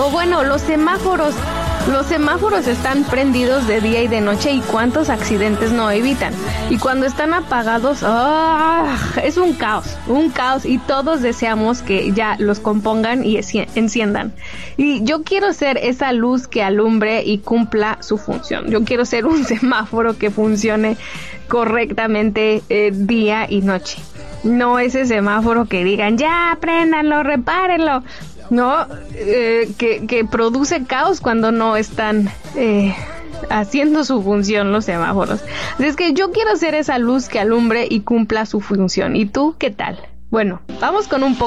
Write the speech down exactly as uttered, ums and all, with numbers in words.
O bueno, los semáforos. Los semáforos están prendidos de día y de noche y cuántos accidentes no evitan. Y cuando están apagados, ¡ah! Es un caos, un caos y todos deseamos que ya los compongan y enciendan. Y yo quiero ser esa luz que alumbre y cumpla su función. Yo quiero ser un semáforo que funcione correctamente eh, día y noche. No ese semáforo que digan, ya, préndanlo, repárenlo. No, eh, que, que produce caos cuando no están eh, haciendo su función los semáforos. Así es que yo quiero ser esa luz que alumbre y cumpla su función. ¿Y tú qué tal? Bueno, vamos con un poco